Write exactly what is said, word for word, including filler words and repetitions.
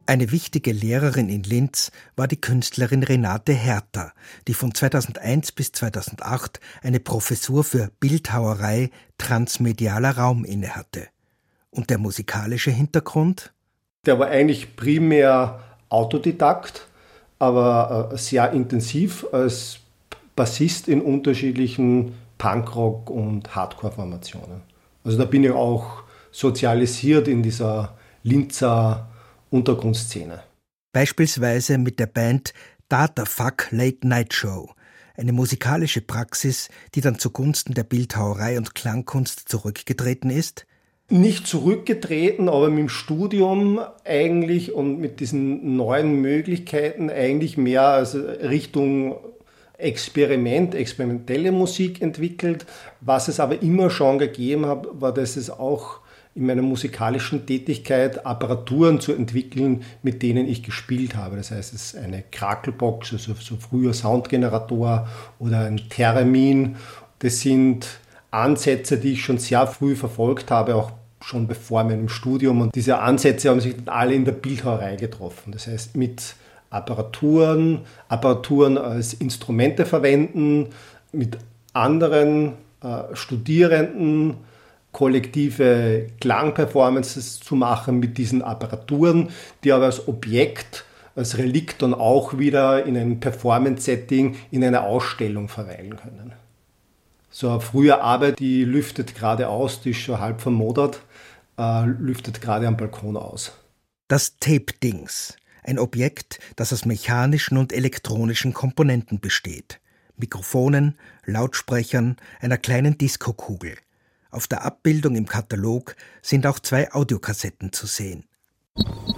Eine wichtige Lehrerin in Linz war die Künstlerin Renate Herter, die von zweitausendeins bis zweitausendacht eine Professur für Bildhauerei transmedialer Raum innehatte. Und der musikalische Hintergrund? Der war eigentlich primär Autodidakt, aber sehr intensiv als Bassist in unterschiedlichen Punkrock- und Hardcore-Formationen. Also da bin ich auch sozialisiert in dieser Linzer Untergrundszene. Beispielsweise mit der Band Datafuck Late Night Show, eine musikalische Praxis, die dann zugunsten der Bildhauerei und Klangkunst zurückgetreten ist? Nicht zurückgetreten, aber mit dem Studium eigentlich und mit diesen neuen Möglichkeiten eigentlich mehr also Richtung Experiment, experimentelle Musik entwickelt. Was es aber immer schon gegeben hat, war, dass es auch in meiner musikalischen Tätigkeit Apparaturen zu entwickeln, mit denen ich gespielt habe. Das heißt, es ist eine Krakelbox, also so früher Soundgenerator oder ein Theremin. Das sind Ansätze, die ich schon sehr früh verfolgt habe, auch schon bevor meinem Studium. Und diese Ansätze haben sich dann alle in der Bildhauerei getroffen. Das heißt, mit Apparaturen, Apparaturen als Instrumente verwenden, mit anderen äh, Studierenden kollektive Klangperformances zu machen mit diesen Apparaturen, die aber als Objekt, als Relikt dann auch wieder in einem Performance-Setting in einer Ausstellung verweilen können. So eine frühe Arbeit, die lüftet gerade aus, die ist schon halb vermodert, äh, lüftet gerade am Balkon aus. Das Tape-Dings, ein Objekt, das aus mechanischen und elektronischen Komponenten besteht. Mikrofonen, Lautsprechern, einer kleinen Diskokugel. Auf der Abbildung im Katalog sind auch zwei Audiokassetten zu sehen.